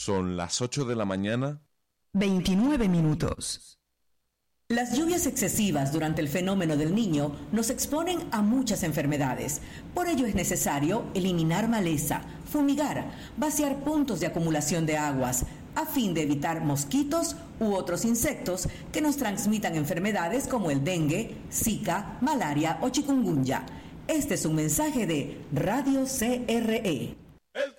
Son las 8 de la mañana. 29 minutos. Las lluvias excesivas durante el fenómeno del Niño nos exponen a muchas enfermedades. Por ello es necesario eliminar maleza, fumigar, vaciar puntos de acumulación de aguas, a fin de evitar mosquitos u otros insectos que nos transmitan enfermedades como el dengue, zika, malaria o chikungunya. Este es un mensaje de Radio CRE.